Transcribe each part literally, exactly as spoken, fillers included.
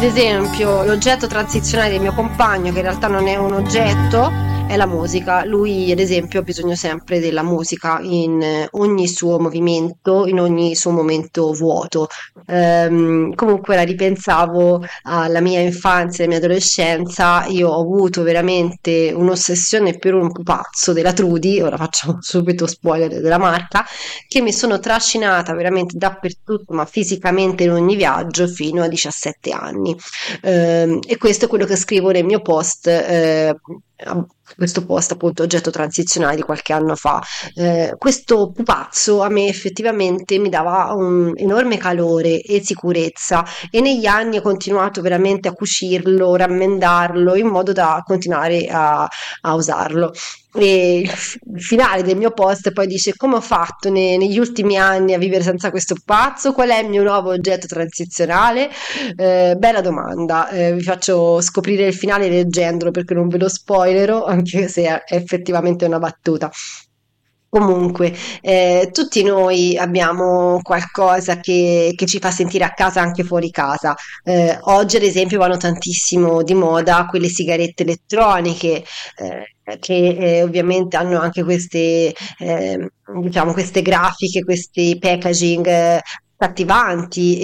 ad esempio, l'oggetto transizionale del mio compagno, che in realtà non è un oggetto, è la musica. Lui, ad esempio, ha bisogno sempre della musica in eh, ogni suo movimento, in ogni suo momento vuoto. Ehm, comunque, la ripensavo alla mia infanzia e alla mia adolescenza. Io ho avuto veramente un'ossessione per un pupazzo della Trudy, ora facciamo subito spoiler della marca, che mi sono trascinata veramente dappertutto, ma fisicamente in ogni viaggio fino a diciassette anni. Ehm, e questo è quello che scrivo nel mio post, eh, a- questo post appunto oggetto transizionale di qualche anno fa. Eh, questo pupazzo a me effettivamente mi dava un enorme calore e sicurezza, e negli anni ho continuato veramente a cucirlo, rammendarlo in modo da continuare a, a usarlo. E il f- il finale del mio post poi dice: come ho fatto ne- negli ultimi anni a vivere senza questo pupazzo? Qual è il mio nuovo oggetto transizionale? Eh, bella domanda. Eh, vi faccio scoprire il finale leggendolo perché non ve lo spoilerò, anche se è effettivamente una battuta. Comunque, eh, tutti noi abbiamo qualcosa che, che ci fa sentire a casa anche fuori casa. Eh, oggi, ad esempio, vanno tantissimo di moda quelle sigarette elettroniche, eh, che eh, ovviamente hanno anche queste, eh, diciamo, queste grafiche, questi packaging eh, accattivanti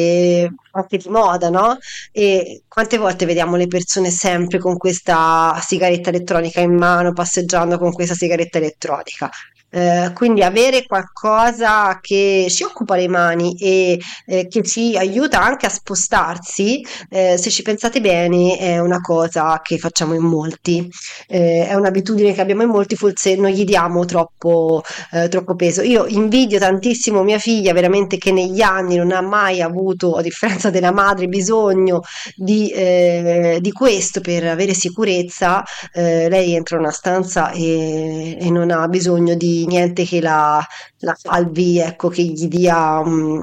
e anche di moda, no? E quante volte vediamo le persone sempre con questa sigaretta elettronica in mano, passeggiando con questa sigaretta elettronica? Eh, quindi avere qualcosa che ci occupa le mani e eh, che ci aiuta anche a spostarsi, eh, se ci pensate bene, è una cosa che facciamo in molti. Eh, è un'abitudine che abbiamo in molti, forse non gli diamo troppo, eh, troppo peso. Io invidio tantissimo mia figlia, veramente, che negli anni non ha mai avuto, a differenza della madre, bisogno di, eh, di questo per avere sicurezza. Eh, lei entra in una stanza e, e non ha bisogno di niente che la, la salvi, ecco, che gli dia un,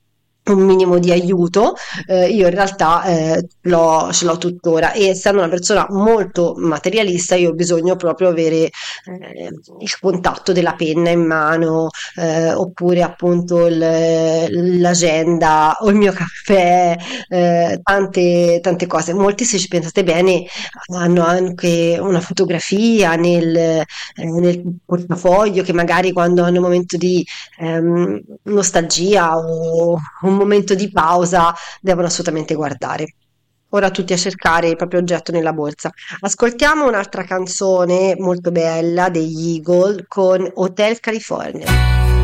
un minimo di aiuto. Eh, io in realtà eh, l'ho- ce l'ho tuttora, e essendo una persona molto materialista io ho bisogno proprio avere eh, il contatto della penna in mano, eh, oppure appunto il- l'agenda o il mio caffè, eh, tante, tante cose. Molti, se ci pensate bene, hanno anche una fotografia nel, eh, nel portafoglio, che magari quando hanno un momento di ehm, nostalgia o un momento di pausa devono assolutamente guardare. Ora tutti a cercare il proprio oggetto nella borsa. Ascoltiamo un'altra canzone molto bella degli Eagle con Hotel California.